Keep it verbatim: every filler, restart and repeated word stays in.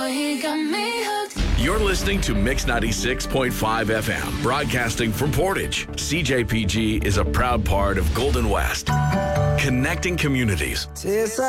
He got me hooked. You're listening to Mix ninety-six point five F M, broadcasting from Portage. C J P G is a proud part of Golden West, connecting communities.